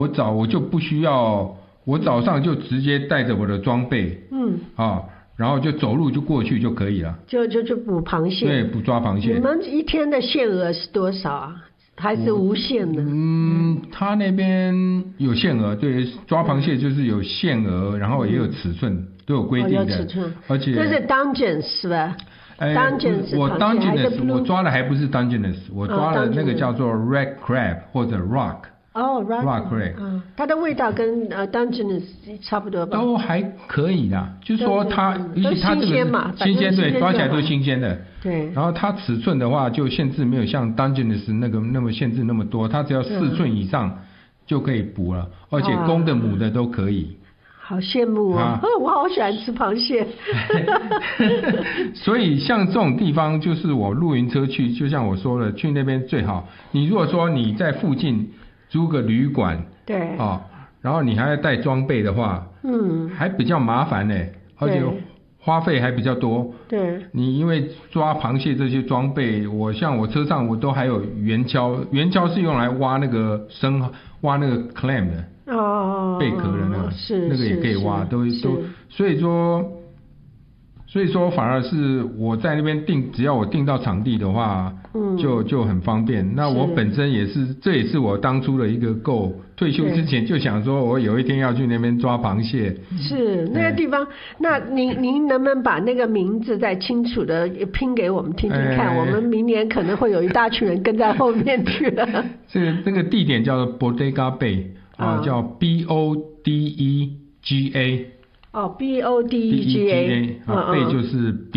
我就不需要，我早上就直接带着我的装备，然后就走路就过去就可以了。 就捕螃蟹。 对，捕抓螃蟹。 你们一天的限额是多少啊？还是无限的？ 他那边有限额，对，抓螃蟹就是有限额，然后也有尺寸，都有规定的。 有尺寸， 而且这是 Dungeness 是吧？Dungeness 我 Dungeness 我抓的还不是 Dungeness， 我抓的那个叫做 Red Crab 或者 Rock。Rock Crab， 它的味道跟Dungeness 差不多吧？ 都还可以啦，就是说它， 都新鲜嘛， 新鲜，对，抓起来都新鲜的。 对。 然后它尺寸的话，就限制没有像 Dungeness 那么限制那么多，它只要4寸以上就可以捕了，而且公的母的都可以。 好羡慕哦！我好喜欢吃螃蟹。 所以像这种地方，就是我露营车去，就像我说的，去那边最好。你如果说你在附近租个旅馆， 对， 然后你还要带装备的话，还比较麻烦呢，而且花费还比较多。 对， 你因为抓螃蟹这些装备，像我车上我都还有圆锹，圆锹是用来挖那个clam 的，贝壳的那个，那个也可以挖，都，所以说反而是我在那边只要我订到场地的话，就很方便。那我本身这也是我当初的一个goal，退休之前就想说我有一天要去那边抓螃蟹。 是那个地方，那您能不能把那个名字再清楚的拼给我们听听看？我们明年可能会有一大群人跟在后面去了。 这个地点叫做 Bodega Bay，叫 BODEGA。BODEGA， Bay 就是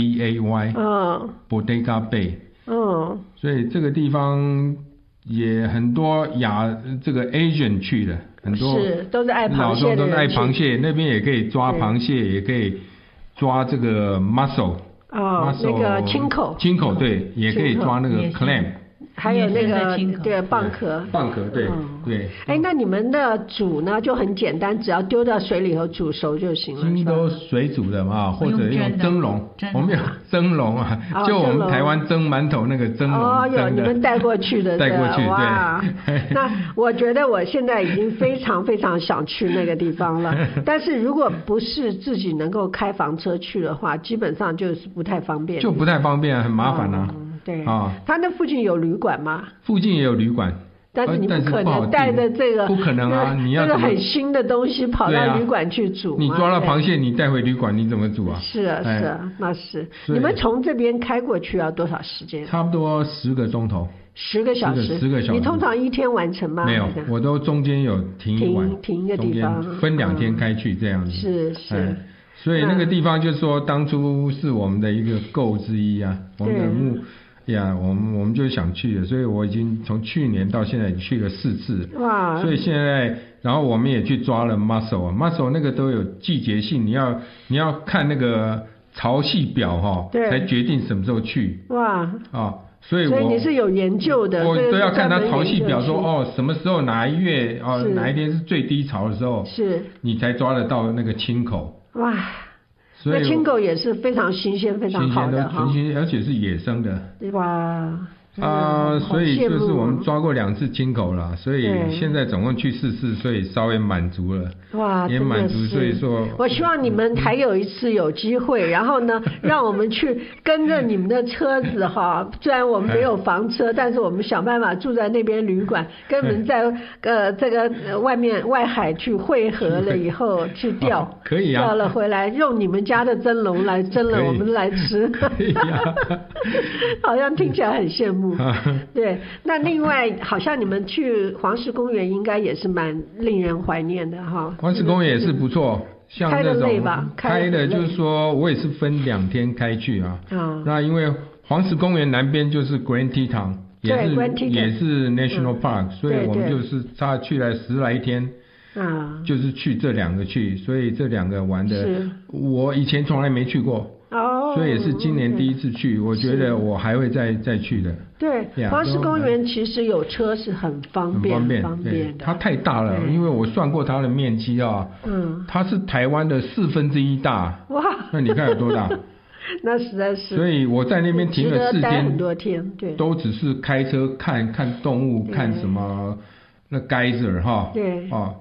BAY，Bodega Bay。所以这个地方也很多这个 Asian 去的，很多都是爱螃蟹的人， 都是爱螃蟹，那边也可以抓螃蟹，也可以抓这个 mussel， 那个青口， 对，也可以抓那个 clam。 还有那个对蚌壳， 对。 那你们的煮呢就很简单，只要丢到水里头煮熟就行了。 都水煮的嘛，或者用蒸笼，我们有蒸笼啊，就我们台湾蒸馒头那个蒸笼有你们带过去的， 带过去， 哇！那我觉得我现在已经非常非常想去那个地方了，但是如果不是自己能够开房车去的话，基本上就是不太方便， 很麻烦啊。 对他那附近有旅馆吗？ 附近也有旅馆， 但是你不可能带着这个， 不可能啊！你要这个很新的东西跑到旅馆去煮， 你抓到螃蟹，你带回旅馆你怎么煮啊？ 是啊，那是。你们从这边开过去要多少时间？ 差不多10个钟头。 10个小时。 10个小时。 你通常一天完成吗？ 没有，我都中间有停一个地方， 分2天开去这样子。 是。 所以那个地方就是说，当初是我们的一个goal之一啊，我们的我们就想去的，所以我已经从去年到现在去了4次。哇！所以现在，然后我们也去抓了 mussel 那个都有季节性，你要看那个潮汐表才决定什么时候去。哇！所以你是有研究的， 我都要看它潮汐表说什么时候哪一月哪一天是最低潮的时候，你才抓得到那个青口。哇！那青口也是非常新鲜、非常好的纯新鲜，而且是野生的。 哇！ 所以就是我们抓过2次青口了，所以现在总共去4次，所以稍微满足了。 哇， 也满足，所以说， 我希望你们还有一次有机会，然后呢，让我们去跟着你们的车子虽然我们没有房车，但是我们想办法住在那边旅馆，跟你们在这个外海去汇合了以后去钓， 可以啊， 钓了回来用你们家的蒸笼来蒸了，我们来吃。可以啊，好像听起来很羡慕。对，那另外好像你们去黄石公园应该也是蛮令人怀念的哈。 黄石公园也是不错，像那种开的就是说我也是分2天开去啊。那因为黄石公园南边就是 Grand Teton， 也是 National Park， 所以我们就是去了10来天。就是去这2个去，所以这2个玩的我以前从来没去过。所以也是今年第一次去，我觉得我还会再去的。 对，黄石公园其实有车是很方便的。 它太大了，因为我算过它的面积它是台湾的1/4大。哇！那你看有多大？ 那实在是。 所以我在那边停了4天， 很多天，对， 都只是开车看动物，看什么那geyser